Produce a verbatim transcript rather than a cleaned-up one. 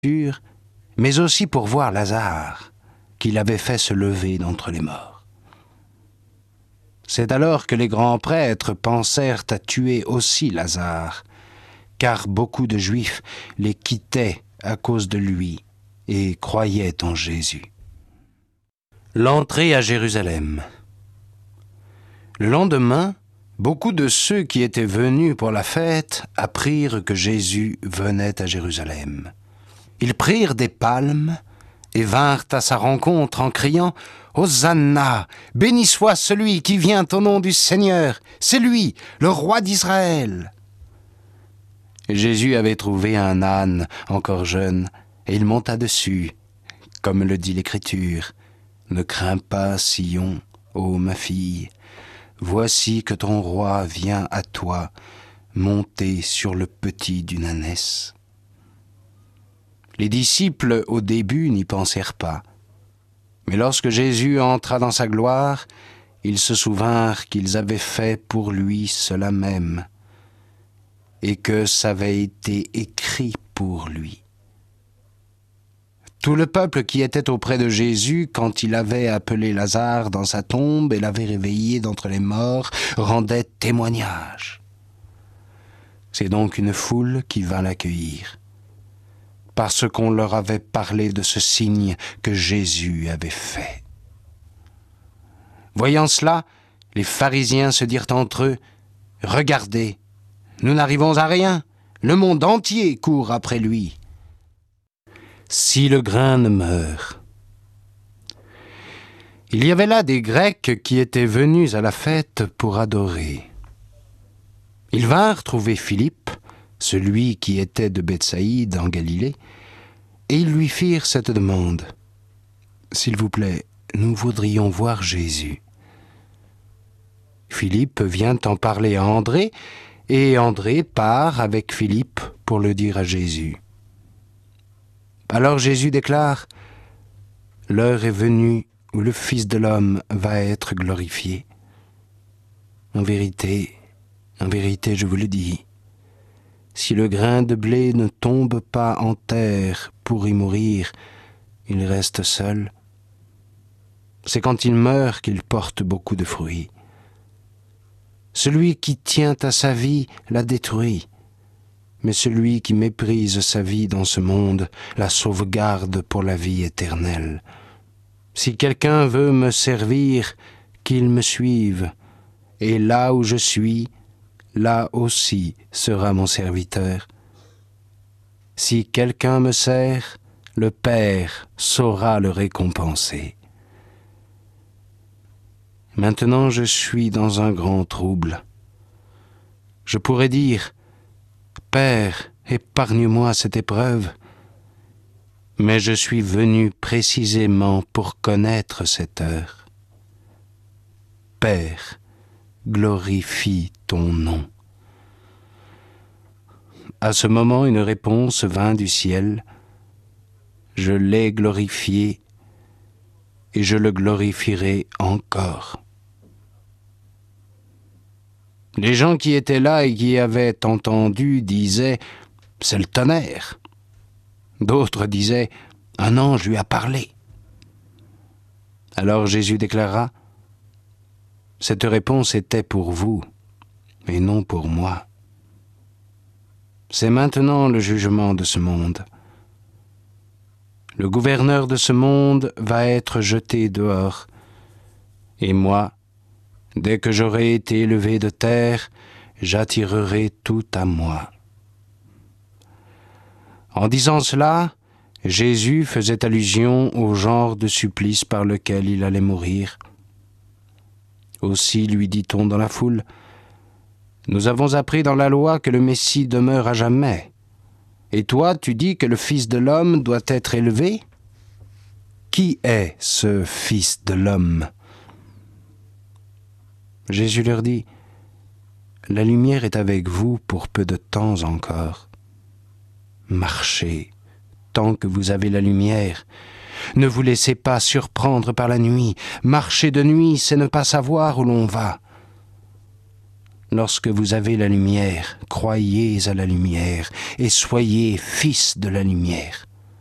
mais aussi pour voir Lazare, qu'il avait fait se lever d'entre les morts. C'est alors que les grands prêtres pensèrent à tuer aussi Lazare, car beaucoup de Juifs les quittaient à cause de lui et croyaient en Jésus. L'entrée à Jérusalem. Le lendemain, beaucoup de ceux qui étaient venus pour la fête apprirent que Jésus venait à Jérusalem. Ils prirent des palmes et vinrent à sa rencontre en criant « Hosanna, béni soit celui qui vient au nom du Seigneur, c'est lui, le roi d'Israël !» Jésus avait trouvé un âne encore jeune, et il monta dessus, comme le dit l'Écriture. « Ne crains pas, Sion, ô ma fille, voici que ton roi vient à toi, monté sur le petit d'une ânesse. » Les disciples, au début, n'y pensèrent pas. Mais lorsque Jésus entra dans sa gloire, ils se souvinrent qu'ils avaient fait pour lui cela même, et que ça avait été écrit pour lui. Tout le peuple qui était auprès de Jésus, quand il avait appelé Lazare dans sa tombe et l'avait réveillé d'entre les morts, rendait témoignage. C'est donc une foule qui vint l'accueillir, parce qu'on leur avait parlé de ce signe que Jésus avait fait. Voyant cela, les pharisiens se dirent entre eux, « Regardez, nous n'arrivons à rien, le monde entier court après lui. » Si le grain ne meurt. Il y avait là des Grecs qui étaient venus à la fête pour adorer. Ils vinrent trouver Philippe, celui qui était de Bethsaïde en Galilée, et ils lui firent cette demande. « S'il vous plaît, nous voudrions voir Jésus. » Philippe vient en parler à André, et André part avec Philippe pour le dire à Jésus. Alors Jésus déclare « L'heure est venue où le Fils de l'homme va être glorifié. En vérité, en vérité, je vous le dis, si le grain de blé ne tombe pas en terre pour y mourir, il reste seul. C'est quand il meurt qu'il porte beaucoup de fruits. Celui qui tient à sa vie la détruit, mais celui qui méprise sa vie dans ce monde la sauvegarde pour la vie éternelle. Si quelqu'un veut me servir, qu'il me suive, et là où je suis, là aussi sera mon serviteur. Si quelqu'un me sert, le Père saura le récompenser. Maintenant je suis dans un grand trouble. Je pourrais dire, Père, épargne-moi cette épreuve, mais je suis venu précisément pour connaître cette heure. Père, glorifie ton nom. À ce moment, une réponse vint du ciel. Je l'ai glorifié et je le glorifierai encore. Les gens qui étaient là et qui avaient entendu disaient « C'est le tonnerre ». D'autres disaient « Un ange lui a parlé ». Alors Jésus déclara « Cette réponse était pour vous et non pour moi. C'est maintenant le jugement de ce monde. Le gouverneur de ce monde va être jeté dehors, et moi, dès que j'aurai été élevé de terre, j'attirerai tout à moi. » En disant cela, Jésus faisait allusion au genre de supplice par lequel il allait mourir. Aussi lui dit-on dans la foule, « Nous avons appris dans la loi que le Messie demeure à jamais. Et toi, tu dis que le Fils de l'homme doit être élevé ? Qui est ce Fils de l'homme » Jésus leur dit, « La lumière est avec vous pour peu de temps encore. Marchez tant que vous avez la lumière. Ne vous laissez pas surprendre par la nuit. Marcher de nuit, c'est ne pas savoir où l'on va. Lorsque vous avez la lumière, croyez à la lumière et soyez fils de la lumière.